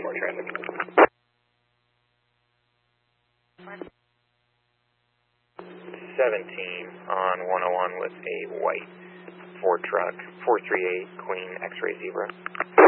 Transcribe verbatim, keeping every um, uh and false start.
more traffic. seventeen on one oh one with a white Ford truck, four three eight Queen X-Ray Zebra.